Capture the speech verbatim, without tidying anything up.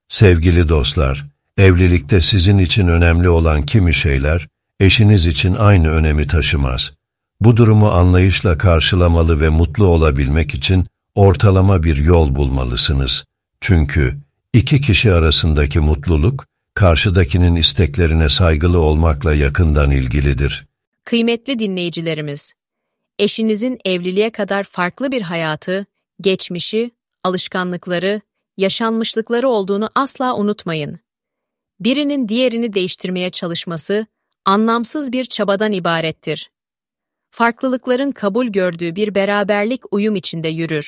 Sevgili dostlar, evlilikte sizin için önemli olan kimi şeyler, eşiniz için aynı önemi taşımaz. Bu durumu anlayışla karşılamalı ve mutlu olabilmek için ortalama bir yol bulmalısınız. Çünkü iki kişi arasındaki mutluluk, karşıdakinin isteklerine saygılı olmakla yakından ilgilidir. Kıymetli dinleyicilerimiz, eşinizin evliliğe kadar farklı bir hayatı, geçmişi, alışkanlıkları, yaşanmışlıkları olduğunu asla unutmayın. Birinin diğerini değiştirmeye çalışması, anlamsız bir çabadan ibarettir. Farklılıkların kabul gördüğü bir beraberlik uyum içinde yürür.